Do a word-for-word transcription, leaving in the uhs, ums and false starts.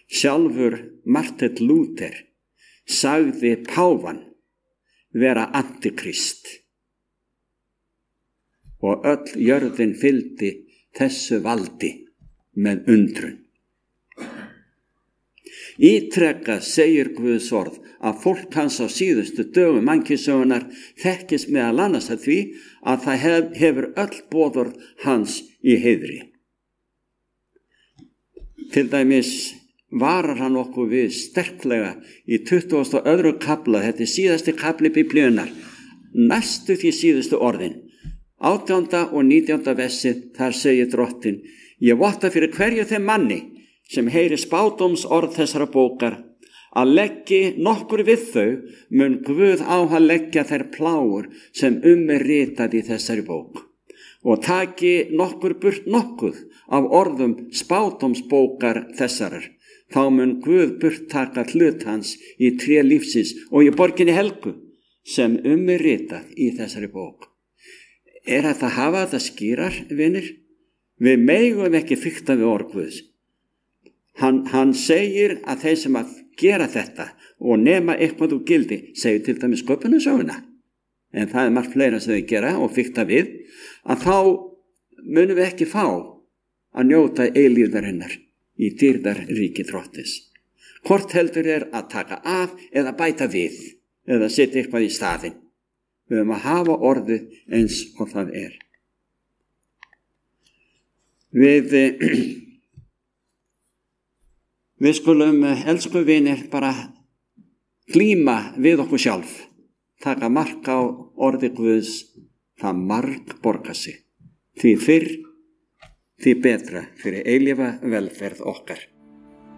Sjálfur Martin Luther sagði páfan vera antikrist og öll jörðin fylgdi þessu valdi með undrun. Ítrekað segir Guðs orð að fólk hans á síðustu dögum mannkynssögunnar þekkist meðal annars að því að það hef, hefur öll boðorð hans í heiðri. Til dæmis varar hann okkur við sterklega í tuttugasta og öðrum kafla, þetta er síðasti kafli Biblíunnar, næstu því síðustu orðin. átjánda og nítjánda versið, þar segir Drottinn: Ég votta fyrir hverju þeim manni sem heyri spádómsorð þessara bókar, að leggi nokkur við þau, mun Guð á hann leggja þær plágur sem um er ritað í þessari bók, og taki nokkur burt nokkuð af orðum spádómsbókar þessarar, þá mun Guð burt taka hlut hans í tré lífsins og í borginni helgu sem um er ritað í þessari bók. Er þetta að hafa þetta skýrar, vinir? Við megum ekki fikta við orð Guðs. Hann, hann segir að þeir sem að gera þetta og nema eitthvað úr gildi, segir til dæmis sköpunarsöguna, en það er margt fleira sem þau gera og fikta við, að þá munum við ekki fá að njóta eilífðarinnar í dýrðarríki Drottins. Hvort heldur er að taka af eða bæta við eða setja eitthvað í staðinn. Við höfum að hafa orðið eins og það er. Við, við skulum, elsku vinir, bara glíma við okkur sjálf. Taka mark á orði Guðs, það marg borgar sig. Því fyrr, því betra fyrir eilífa velferð okkar.